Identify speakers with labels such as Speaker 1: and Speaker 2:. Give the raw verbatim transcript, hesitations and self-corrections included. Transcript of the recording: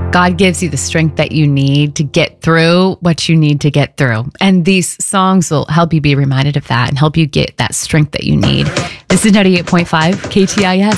Speaker 1: God gives you the strength that you need to get through what you need to get through. And these songs will help you be reminded of that and help you get that strength that you need. This is ninety-eight point five K T I S.